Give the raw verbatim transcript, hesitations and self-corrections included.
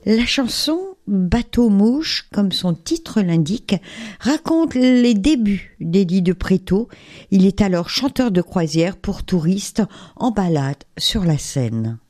La chanson Bateau-mouche, comme son titre l'indique, raconte les débuts d'Eddie de Pretto. Il est alors chanteur de croisière pour touristes en balade sur la Seine.